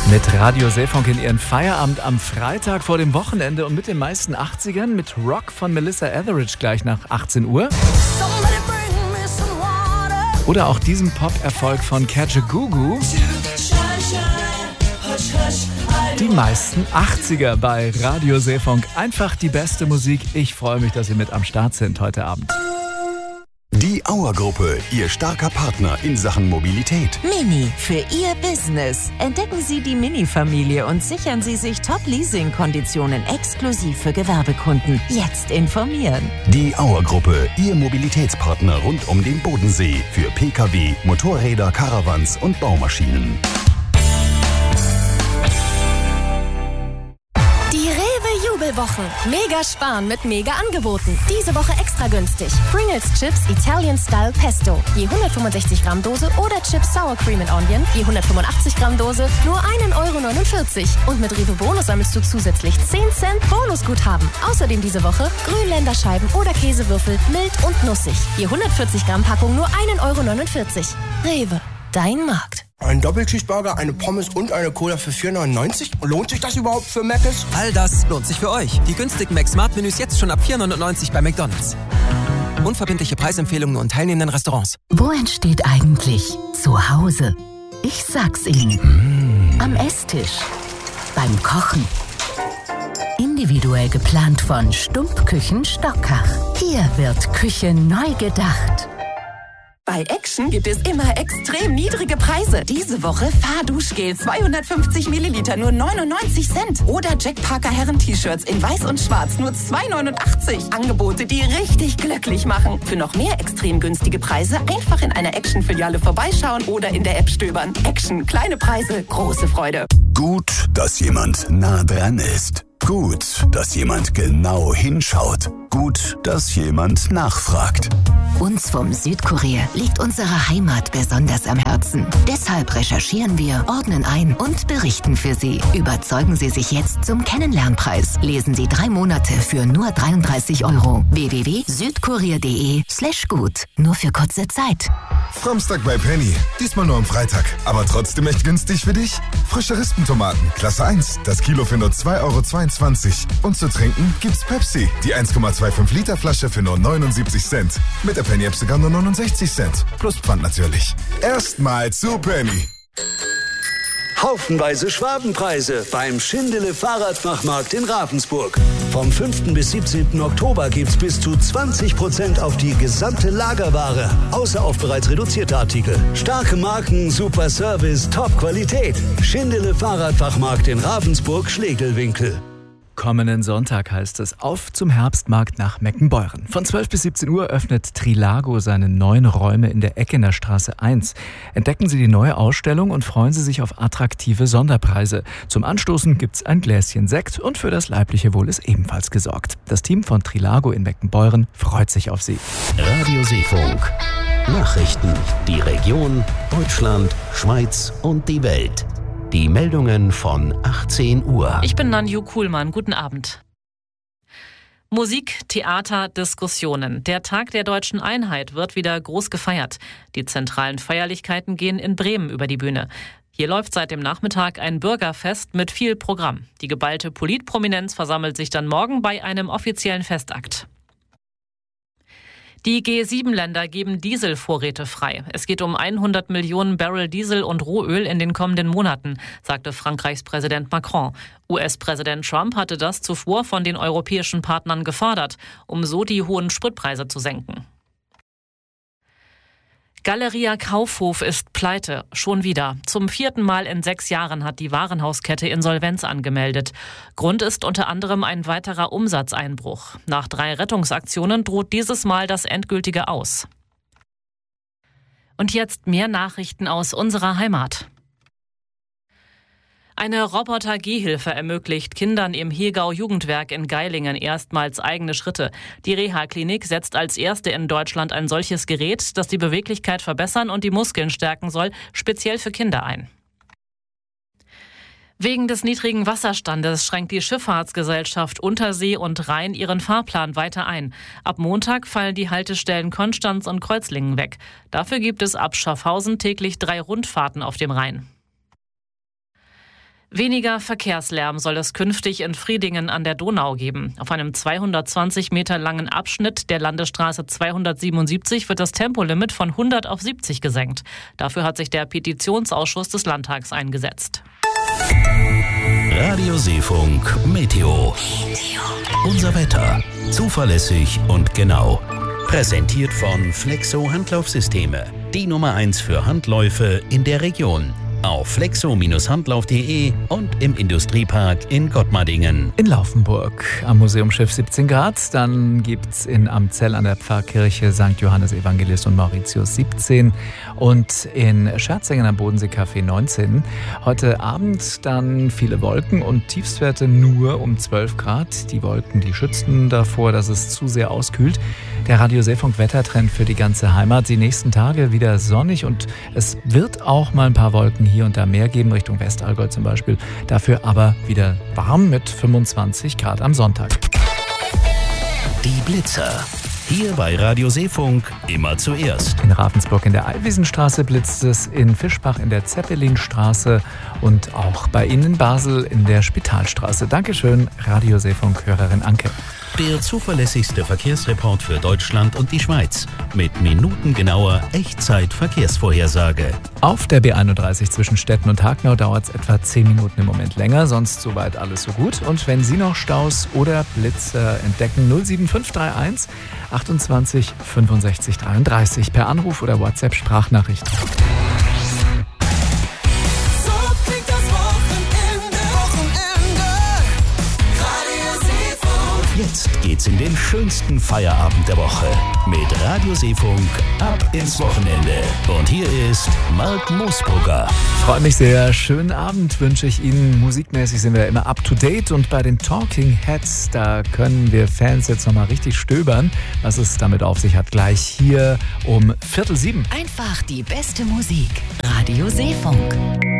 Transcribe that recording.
Mit Radio Seefunk in ihren Feierabend am Freitag vor dem Wochenende und mit den meisten 80ern mit Rock von Melissa Etheridge gleich nach 18 Uhr. Oder auch diesem Pop-Erfolg von Kajagoogoo. Die meisten 80er bei Radio Seefunk. Einfach die beste Musik. Ich freue mich, dass Sie mit am Start sind heute Abend. Die Auer-Gruppe, Ihr starker Partner in Sachen Mobilität. Mini für Ihr Business. Entdecken Sie die Mini-Familie und sichern Sie sich Top-Leasing-Konditionen exklusiv für Gewerbekunden. Jetzt informieren. Die Auer-Gruppe, Ihr Mobilitätspartner rund um den Bodensee für Pkw, Motorräder, Caravans und Baumaschinen. Wochen. Mega sparen mit mega Angeboten. Diese Woche extra günstig. Pringles Chips Italian Style Pesto. Je 165 Gramm Dose oder Chips Sour Cream and Onion. Je 185 Gramm Dose. Nur 1,49 €. Und mit Rewe Bonus sammelst du zusätzlich 10 Cent Bonusguthaben. Außerdem diese Woche Grünländerscheiben oder Käsewürfel mild und nussig. Je 140 Gramm Packung nur 1,49 €. Rewe. Dein Markt. Ein Doppelcheeseburger, eine Pommes und eine Cola für 4,99 €? Lohnt sich das überhaupt für Mc's? All das lohnt sich für euch. Die günstigen Mac-Smart-Menüs jetzt schon ab 4,99 € bei McDonald's. Unverbindliche Preisempfehlungen und teilnehmenden Restaurants. Wo entsteht eigentlich Zuhause? Ich sag's Ihnen. Am Esstisch. Beim Kochen. Individuell geplant von Stumpfküchen Stockach. Hier wird Küche neu gedacht. Bei Action gibt es immer extrem niedrige Preise. Diese Woche Fahrduschgel 250 Milliliter nur 99 Cent. Oder Jack Parker Herren-T-Shirts in weiß und schwarz nur 2,89 €. Angebote, die richtig glücklich machen. Für noch mehr extrem günstige Preise einfach in einer Action-Filiale vorbeischauen oder in der App stöbern. Action, kleine Preise, große Freude. Gut, dass jemand nah dran ist. Gut, dass jemand genau hinschaut. Gut, dass jemand nachfragt. Uns vom Südkurier liegt unsere Heimat besonders am Herzen. Deshalb recherchieren wir, ordnen ein und berichten für Sie. Überzeugen Sie sich jetzt zum Kennenlernpreis. Lesen Sie 3 Monate für nur 33 €. www.südkurier.de/gut. Nur für kurze Zeit. Samstag bei Penny. Diesmal nur am Freitag. Aber trotzdem echt günstig für dich? Frische Rispentomaten, Klasse 1. Das Kilo für nur 2,22 €. Und zu trinken gibt's Pepsi. Die 1,25 Liter Flasche für nur 79 Cent. Mit der Penny-App sogar nur 69 Cent. Plus Pfand natürlich. Erstmal zu Penny. Haufenweise Schwabenpreise beim Schindele Fahrradfachmarkt in Ravensburg. Vom 5. bis 17. Oktober gibt's bis zu 20% auf die gesamte Lagerware. Außer auf bereits reduzierte Artikel. Starke Marken, super Service, Top-Qualität. Schindele Fahrradfachmarkt in Ravensburg-Schlegelwinkel. Kommenden Sonntag heißt es auf zum Herbstmarkt nach Meckenbeuren. Von 12 bis 17 Uhr öffnet Trilago seine neuen Räume in der Eckener Straße 1. Entdecken Sie die neue Ausstellung und freuen Sie sich auf attraktive Sonderpreise. Zum Anstoßen gibt's ein Gläschen Sekt und für das leibliche Wohl ist ebenfalls gesorgt. Das Team von Trilago in Meckenbeuren freut sich auf Sie. Radio Seefunk. Nachrichten, die Region, Deutschland, Schweiz und die Welt. Die Meldungen von 18 Uhr. Ich bin Nanju Kuhlmann. Guten Abend. Musik, Theater, Diskussionen. Der Tag der Deutschen Einheit wird wieder groß gefeiert. Die zentralen Feierlichkeiten gehen in Bremen über die Bühne. Hier läuft seit dem Nachmittag ein Bürgerfest mit viel Programm. Die geballte Politprominenz versammelt sich dann morgen bei einem offiziellen Festakt. Die G7-Länder geben Dieselvorräte frei. Es geht um 100 Millionen Barrel Diesel und Rohöl in den kommenden Monaten, sagte Frankreichs Präsident Macron. US-Präsident Trump hatte das zuvor von den europäischen Partnern gefordert, um so die hohen Spritpreise zu senken. Galeria Kaufhof ist pleite, schon wieder. Zum 4. Mal in 6 Jahren hat die Warenhauskette Insolvenz angemeldet. Grund ist unter anderem ein weiterer Umsatzeinbruch. Nach 3 Rettungsaktionen droht dieses Mal das endgültige Aus. Und jetzt mehr Nachrichten aus unserer Heimat. Eine Roboter-Gehhilfe ermöglicht Kindern im Hegau-Jugendwerk in Geilingen erstmals eigene Schritte. Die Reha-Klinik setzt als erste in Deutschland ein solches Gerät, das die Beweglichkeit verbessern und die Muskeln stärken soll, speziell für Kinder ein. Wegen des niedrigen Wasserstandes schränkt die Schifffahrtsgesellschaft Untersee und Rhein ihren Fahrplan weiter ein. Ab Montag fallen die Haltestellen Konstanz und Kreuzlingen weg. Dafür gibt es ab Schaffhausen täglich 3 Rundfahrten auf dem Rhein. Weniger Verkehrslärm soll es künftig in Fridingen an der Donau geben. Auf einem 220 Meter langen Abschnitt der Landesstraße 277 wird das Tempolimit von 100 auf 70 gesenkt. Dafür hat sich der Petitionsausschuss des Landtags eingesetzt. Radio Seefunk Meteo. Unser Wetter. Zuverlässig und genau. Präsentiert von Flexo Handlaufsysteme. Die Nummer 1 für Handläufe in der Region. Auf flexo-handlauf.de und im Industriepark in Gottmardingen. In Laufenburg am Museumsschiff 17 Grad. Dann gibt's in Amzell an der Pfarrkirche St. Johannes Evangelist und Mauritius 17 und in Scherzingen am Bodensee-Café 19. Heute Abend dann viele Wolken und Tiefstwerte nur um 12 Grad. Die Wolken, die schützen davor, dass es zu sehr auskühlt. Der Radio Seefunk Wettertrend für die ganze Heimat. Die nächsten Tage wieder sonnig und es wird auch mal ein paar Wolken hier und da mehr geben, Richtung Westallgäu zum Beispiel. Dafür aber wieder warm mit 25 Grad am Sonntag. Die Blitzer. Hier bei Radio Seefunk immer zuerst. In Ravensburg in der Allwiesenstraße blitzt es, in Fischbach in der Zeppelinstraße und auch bei Ihnen in Basel in der Spitalstraße. Dankeschön, Radio Seefunk-Hörerin Anke. Der zuverlässigste Verkehrsreport für Deutschland und die Schweiz. Mit minutengenauer Echtzeit-Verkehrsvorhersage. Auf der B31 zwischen Stetten und Hagenau dauert es etwa 10 Minuten im Moment länger, sonst soweit alles so gut. Und wenn Sie noch Staus oder Blitzer entdecken, 07531 28 65 33 per Anruf oder WhatsApp-Sprachnachricht. Jetzt geht's in den schönsten Feierabend der Woche mit Radio Seefunk ab ins Wochenende. Und hier ist Mark Moosbrugger. Freue mich sehr. Schönen Abend wünsche ich Ihnen. Musikmäßig sind wir immer up to date und bei den Talking Heads, da können wir Fans jetzt nochmal richtig stöbern, was es damit auf sich hat. Gleich hier um 6:45. Einfach die beste Musik. Radio Seefunk.